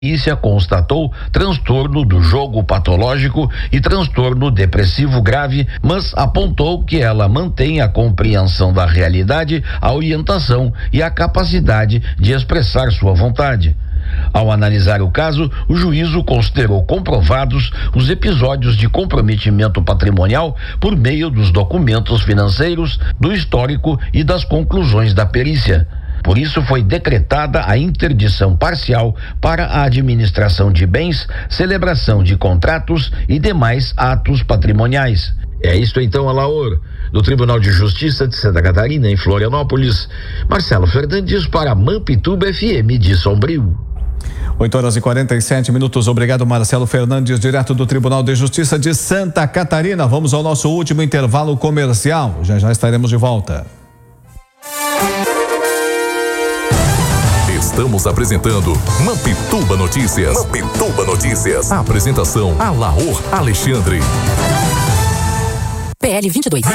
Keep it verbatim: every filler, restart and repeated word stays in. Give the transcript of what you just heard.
Polícia constatou transtorno do jogo patológico e transtorno depressivo grave, mas apontou que ela mantém a compreensão da realidade, a orientação e a capacidade de expressar sua vontade. Ao analisar o caso, o juízo considerou comprovados os episódios de comprometimento patrimonial por meio dos documentos financeiros, do histórico e das conclusões da perícia. Por isso foi decretada a interdição parcial para a administração de bens, celebração de contratos e demais atos patrimoniais. É isto então, Alaor, do Tribunal de Justiça de Santa Catarina, em Florianópolis. Marcelo Fernandes para Mampituba F M de Sombrio. oito horas e quarenta e sete minutos. Obrigado, Marcelo Fernandes, direto do Tribunal de Justiça de Santa Catarina. Vamos ao nosso último intervalo comercial. Já já estaremos de volta. Estamos apresentando Mampituba Notícias. Mampituba Notícias. A apresentação Alaor Alexandre. P L vinte e dois.